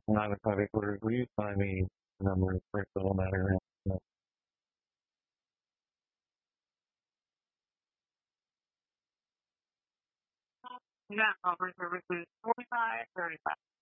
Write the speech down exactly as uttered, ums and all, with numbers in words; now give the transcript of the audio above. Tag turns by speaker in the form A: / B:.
A: ninety-five quarters. Will you find me the number of bricks that'll matter? Yeah, offer services forty-five, thirty-five.